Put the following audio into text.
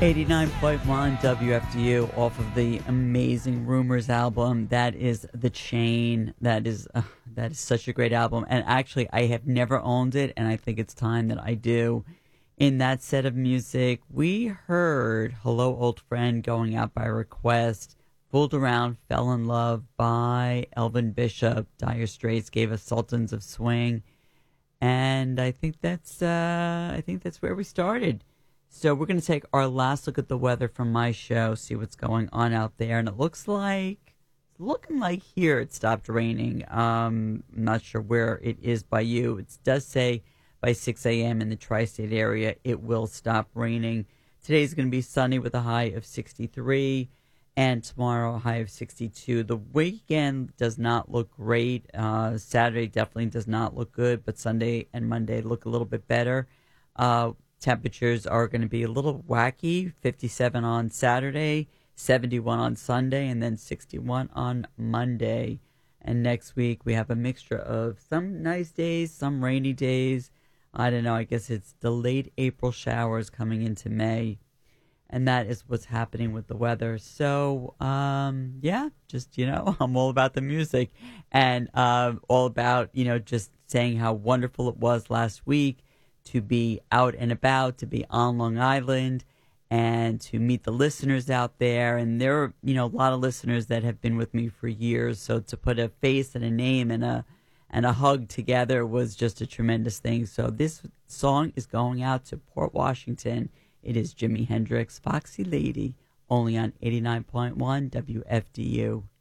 89.1 WFDU off of the amazing Rumors album. That is The Chain. That is such a great album. And actually, I have never owned it, and I think it's time that I do. In that set of music, we heard Hello Old Friend, Going Out by Request, Fooled Around, Fell in Love by Elvin Bishop. Dire Straits gave us Sultans of Swing. And I think that's where we started. So we're going to take our last look at the weather from my show, see what's going on out there. And it looking like here it stopped raining. I'm not sure where it is by you. It does say by 6 a.m. in the tri-state area it will stop raining. Today's going to be sunny with a high of 63, and tomorrow a high of 62. The weekend does not look great. Saturday definitely does not look good, but Sunday and Monday look a little bit better. Temperatures are going to be a little wacky, 57 on Saturday, 71 on Sunday, and then 61 on Monday. And next week we have a mixture of some nice days, some rainy days. I don't know, I guess it's the late April showers coming into May. And that is what's happening with the weather. So, just, I'm all about the music and all about, just saying how wonderful it was last week to be out and about, to be on Long Island, and to meet the listeners out there. And there are, a lot of listeners that have been with me for years. So to put a face and a name and a hug together was just a tremendous thing. So this song is going out to Port Washington. It is Jimi Hendrix, Foxy Lady, only on 89.1 WFDU.